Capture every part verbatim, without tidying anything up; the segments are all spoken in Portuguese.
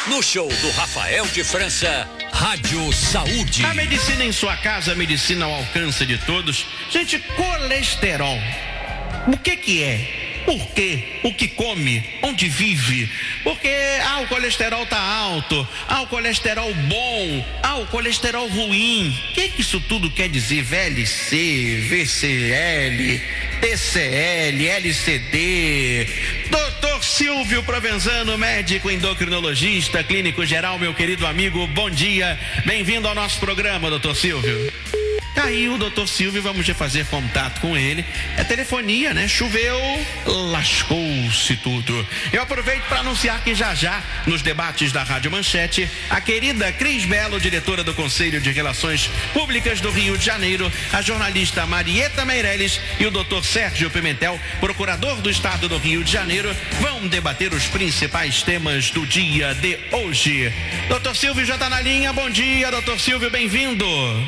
No show do Rafael de França, Rádio Saúde. A medicina em sua casa, a medicina ao alcance de todos. Gente, colesterol. O que que é? Por quê? O que come? Onde vive? Porque, ah, o colesterol tá alto. Ah, o colesterol bom. Ah, o colesterol ruim. O que que isso tudo quer dizer? V L C, V C L, T C L, L C D. Doutor Silvio Provenzano, médico endocrinologista, clínico geral, meu querido amigo, bom dia. Bem-vindo ao nosso programa, doutor Silvio. Tá aí o doutor Silvio, vamos já fazer contato com ele. É telefonia, né? Choveu, lascou-se tudo. Eu aproveito para anunciar que já já, nos debates da Rádio Manchete, a querida Cris Belo, diretora do Conselho de Relações Públicas do Rio de Janeiro, a jornalista Marieta Meirelles e o doutor Sérgio Pimentel, procurador do Estado do Rio de Janeiro, vão debater os principais temas do dia de hoje. doutor Silvio já está na linha. Bom dia, doutor Silvio, bem-vindo.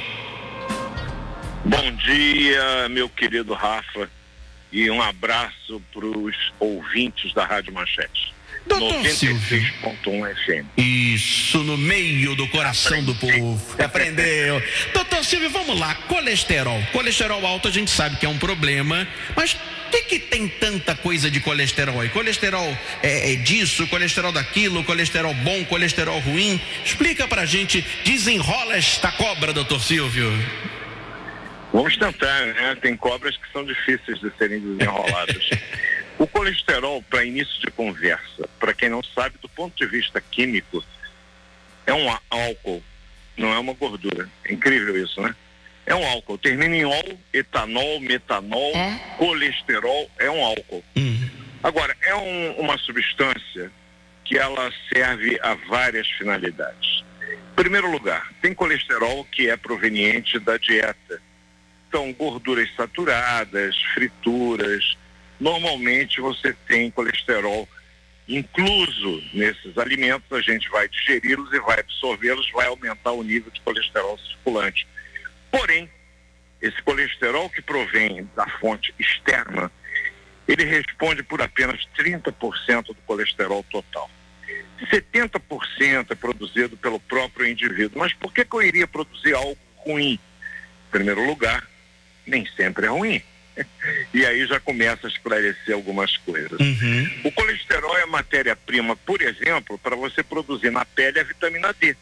Bom dia, meu querido Rafa, e um abraço para os ouvintes da Rádio Manchete. doutor noventa e seis ponto um F M. Isso, no meio do coração Aprendi. do povo. Aprendeu. doutor Silvio, vamos lá. Colesterol. Colesterol alto a gente sabe que é um problema, mas o que que tem tanta coisa de colesterol aí? Colesterol é, é disso, colesterol daquilo, colesterol bom, colesterol ruim? Explica pra gente, desenrola esta cobra, doutor Silvio. Vamos tentar, né? Tem cobras que são difíceis de serem desenroladas. O colesterol, para início de conversa, para quem não sabe, do ponto de vista químico, é um álcool, não é uma gordura. É incrível isso, né? É um álcool. Termina em ol, etanol, metanol, é? colesterol, é um álcool. Uhum. Agora, é um, uma substância que ela serve a várias finalidades. Em primeiro lugar, tem colesterol que é proveniente da dieta. Então, gorduras saturadas, frituras, normalmente você tem colesterol incluso nesses alimentos, a gente vai digeri-los e vai absorvê-los, vai aumentar o nível de colesterol circulante. Porém, esse colesterol que provém da fonte externa, ele responde por apenas trinta por cento do colesterol total. setenta por cento é produzido pelo próprio indivíduo. Mas por que que eu iria produzir algo ruim? Em primeiro lugar, nem sempre é ruim. E aí já começa a esclarecer algumas coisas. Uhum. O colesterol é matéria-prima, por exemplo, para você produzir na pele a vitamina D.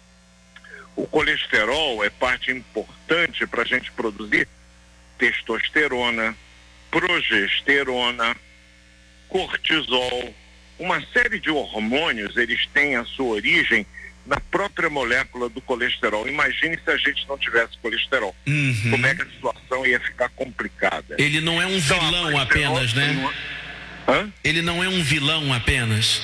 O colesterol é parte importante para a gente produzir testosterona, progesterona, cortisol. Uma série de hormônios, eles têm a sua origem na própria molécula do colesterol. Imagine se a gente não tivesse colesterol. Uhum. Como é que a situação ia ficar complicada. Ele não é um então, vilão apenas, né? Não... Hã? Ele não é um vilão apenas.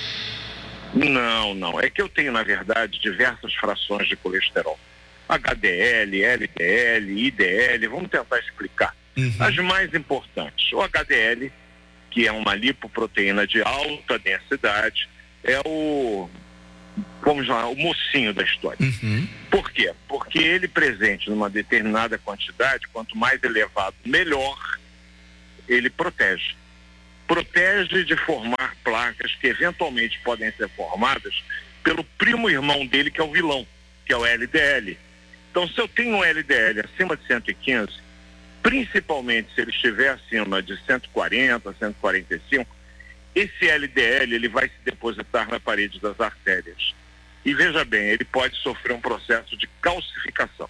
Não, não. É que eu tenho, na verdade, diversas frações de colesterol. H D L, L D L, I D L, vamos tentar explicar. Uhum. As mais importantes. O H D L, que é uma lipoproteína de alta densidade, é o... vamos lá, o mocinho da história. Uhum. Por quê? Porque ele presente numa determinada quantidade, quanto mais elevado, melhor, ele protege. Protege de formar placas que eventualmente podem ser formadas pelo primo irmão dele, que é o vilão, que é o L D L. Então, se eu tenho um L D L acima de cento e quinze, principalmente se ele estiver acima de cento e quarenta, cento e quarenta e cinco, esse L D L ele vai se depositar na parede das artérias. E veja bem, ele pode sofrer um processo de calcificação.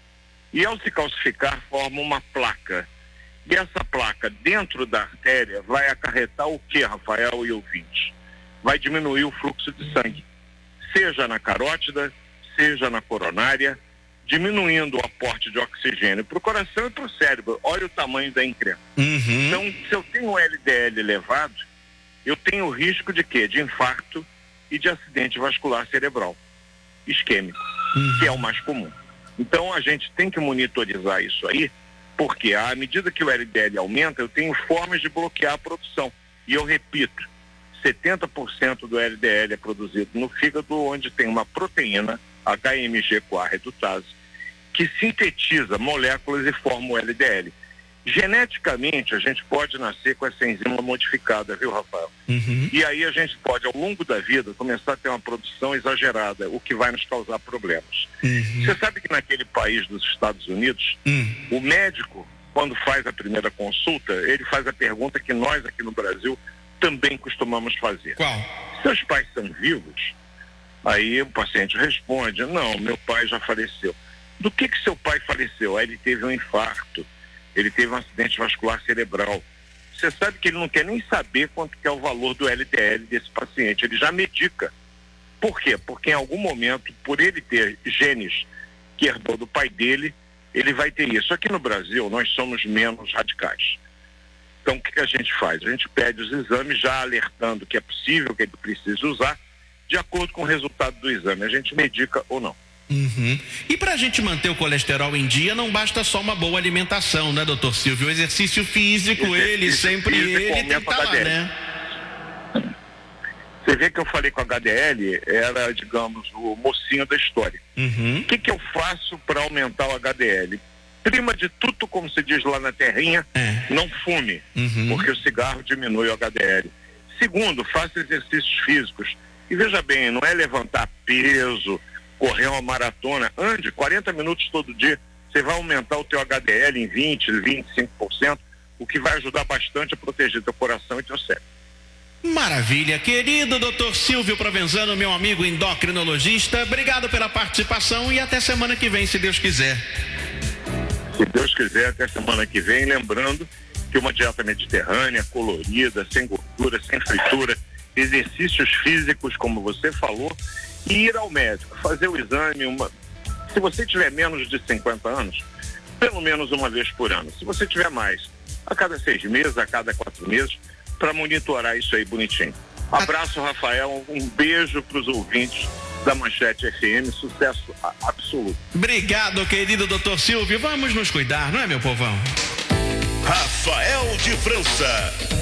E ao se calcificar, forma uma placa. E essa placa dentro da artéria vai acarretar o que, Rafael e ouvintes? Vai diminuir o fluxo de sangue. Seja na carótida, seja na coronária, diminuindo o aporte de oxigênio para o coração e para o cérebro. Olha o tamanho da encrenca. Uhum. Então, se eu tenho um L D L elevado, eu tenho o risco de quê? De infarto e de acidente vascular cerebral isquêmico, uhum. que é o mais comum. Então, a gente tem que monitorizar isso aí, porque à medida que o L D L aumenta, eu tenho formas de bloquear a produção. E eu repito, setenta por cento do L D L é produzido no fígado, onde tem uma proteína, H M G-CoA redutase, que sintetiza moléculas e forma o L D L. Geneticamente, a gente pode nascer com essa enzima modificada, viu, Rafael? Uhum. E aí a gente pode, ao longo da vida, começar a ter uma produção exagerada, o que vai nos causar problemas. Uhum. Você sabe que naquele país dos Estados Unidos, uhum. o médico, quando faz a primeira consulta, ele faz a pergunta que nós aqui no Brasil também costumamos fazer. Qual? Seus pais são vivos? Aí o paciente responde, não, meu pai já faleceu. Do que que seu pai faleceu? Aí ele teve um infarto. Ele teve um acidente vascular cerebral. Você sabe que ele não quer nem saber quanto que é o valor do L D L desse paciente. Ele já medica. Por quê? Porque em algum momento, por ele ter genes que herdou do pai dele, ele vai ter isso. Aqui no Brasil, nós somos menos radicais. Então, o que que a gente faz? A gente pede os exames já alertando que é possível que ele precise usar, de acordo com o resultado do exame. A gente medica ou não. Uhum. E para a gente manter o colesterol em dia, não basta só uma boa alimentação, né, doutor Silvio? O exercício físico, exercício ele, sempre físico, ele tem que estar lá, né? Você vê que eu falei com a H D L, era, digamos, o mocinho da história. Uhum. O que que eu faço para aumentar o H D L? Prima de tudo, como se diz lá na terrinha, é. não fume, uhum. porque o cigarro diminui o H D L. Segundo, faça exercícios físicos. E veja bem, não é levantar peso, correr uma maratona, ande quarenta minutos todo dia, você vai aumentar o teu H D L em vinte, vinte e cinco por cento, o que vai ajudar bastante a proteger teu coração e teu cérebro. Maravilha, querido doutor Silvio Provenzano, meu amigo endocrinologista, obrigado pela participação e até semana que vem, se Deus quiser. Se Deus quiser, até semana que vem, lembrando que uma dieta mediterrânea, colorida, sem gordura, sem fritura, exercícios físicos, como você falou, e ir ao médico, fazer o exame, uma... se você tiver menos de cinquenta anos, pelo menos uma vez por ano. Se você tiver mais, a cada seis meses, a cada quatro meses, para monitorar isso aí bonitinho. Abraço, Rafael, um beijo para os ouvintes da Manchete F M, sucesso absoluto. Obrigado, querido doutor Silvio, vamos nos cuidar, não é, meu povão? Rafael de França.